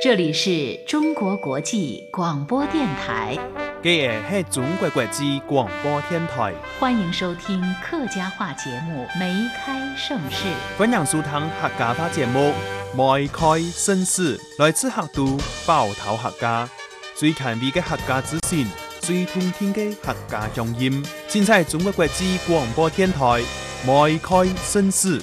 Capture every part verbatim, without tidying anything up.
这里是中国国际广播电台。 这个是中国国际广播电台， 欢迎收听客家话节目《梅开盛世》。 欢迎收听客家话节目《梅开盛世》，来自客都包头客家，最权威的客家资讯，最通听的客家乡音，尽在中国国际广播电台《梅开盛世》。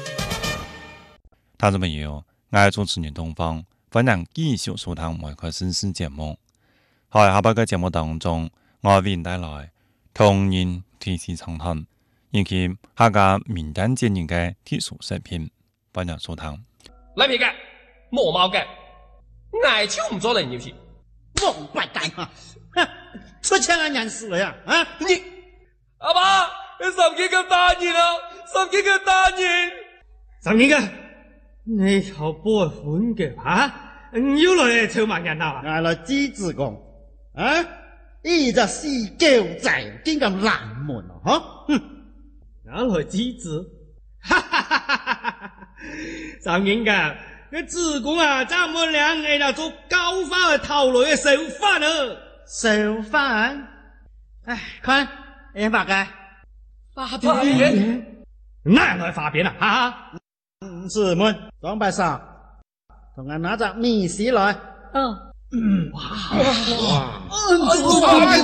听众朋友，我係主持人東方，歡迎繼續收聽《梅開盛世》節目。喺下半個節目當中，我為您帶來童年電視長談，以及客家民間經營嘅特殊食品。歡迎收聽。 嚟皮嘅，冇毛嘅，挨就唔做人遊戲。 王八蛋啊！出錢嘅人死了呀！啊， 你阿爸，你十幾個大人啊，十幾個大人， 十幾個。你好波款嘅吓，唔要來臭盲人啊！我來支持講，啊，呢隻死狗仔竟咁冷門啊！吓，哼，我來支持，哈哈哈哈哈！上面嘅，你自古啊，咱們兩個就做高翻嘅頭顱嘅小販啊！小販，唉，看，你發嘅， 發邊， 哪來發邊啊？哈哈！師妹，裝白衫，同我拿隻米絲來。嗯。嗯，哇哇！做快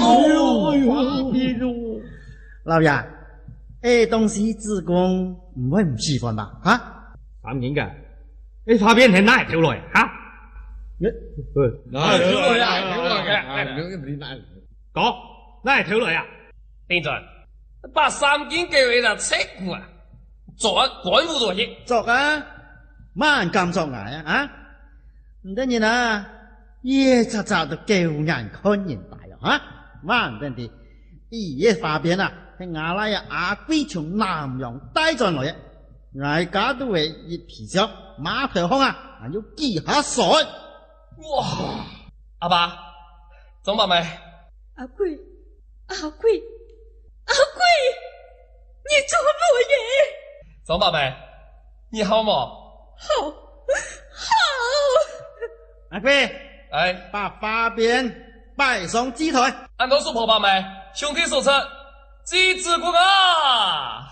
喎！老爺，誒東西自貢唔會唔喜歡吧？嚇？啱應嘅，你發邊係哪嚟條來嚇？你， 哪嚟條來啊？條來嘅， 講哪嚟條來啊？ 邊陣？把三件嘅嘢就切啊！做啊，管護多些。 做啊，乜咁做挨啊？啊，唔得然啊，夜雜雜都叫人看人大啊！乜唔得啲，依嘢發邊啊，係亞拉呀阿貴從南洋帶進來嘅，大家都係熱皮燒馬頭空啊，還要記下水。 哇！阿爸，總爸咪。 阿貴，阿貴，阿貴，你做乜嘢？ 總爸妹，你好冇？ 好，好。 阿貴， 哎， 把花邊擺上祭台。 按多數婆爸妹，兄弟手冊，祭子過啊！